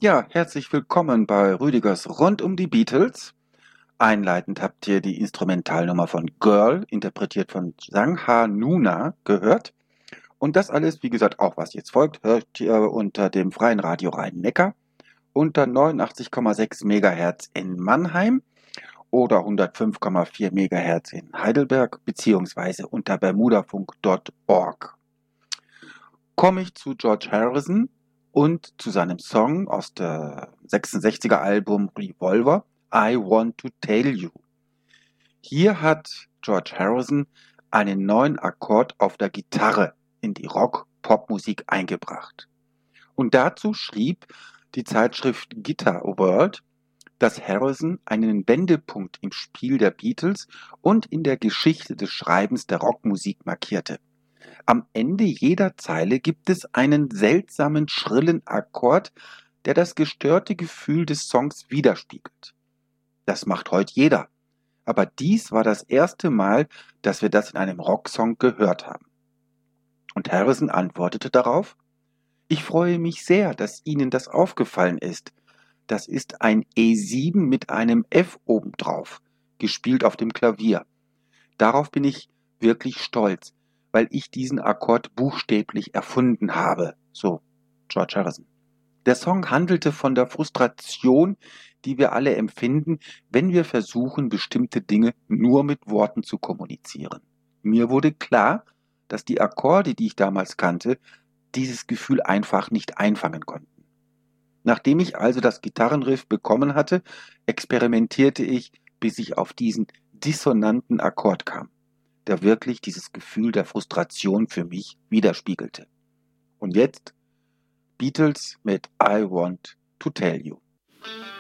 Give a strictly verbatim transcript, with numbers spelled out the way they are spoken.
Ja, herzlich willkommen bei Rüdigers Rund um die Beatles. Einleitend habt ihr die Instrumentalnummer von Girl, interpretiert von Sangha Nuna, gehört. Und das alles, wie gesagt, auch was jetzt folgt, hört ihr unter dem freien Radio Rhein-Neckar unter neunundachtzig Komma sechs Megahertz in Mannheim oder hundertfünf Komma vier Megahertz in Heidelberg beziehungsweise unter bermudafunk Punkt org. Komme ich zu George Harrison und zu seinem Song aus der sechsundsechziger Album Revolver, I Want to Tell You. Hier hat George Harrison einen neuen Akkord auf der Gitarre in die Rock-Pop-Musik eingebracht. Und dazu schrieb die Zeitschrift Guitar World, dass Harrison einen Wendepunkt im Spiel der Beatles und in der Geschichte des Schreibens der Rockmusik markierte. Am Ende jeder Zeile gibt es einen seltsamen, schrillen Akkord, der das gestörte Gefühl des Songs widerspiegelt. Das macht heute jeder. Aber dies war das erste Mal, dass wir das in einem Rocksong gehört haben. Und Harrison antwortete darauf: Ich freue mich sehr, dass Ihnen das aufgefallen ist. Das ist ein E sieben mit einem F obendrauf, gespielt auf dem Klavier. Darauf bin ich wirklich stolz, weil ich diesen Akkord buchstäblich erfunden habe. So, George Harrison. Der Song handelte von der Frustration, die wir alle empfinden, wenn wir versuchen, bestimmte Dinge nur mit Worten zu kommunizieren. Mir wurde klar, dass die Akkorde, die ich damals kannte, dieses Gefühl einfach nicht einfangen konnten. Nachdem ich also das Gitarrenriff bekommen hatte, experimentierte ich, bis ich auf diesen dissonanten Akkord kam, der wirklich dieses Gefühl der Frustration für mich widerspiegelte. Und jetzt Beatles mit I Want to Tell You.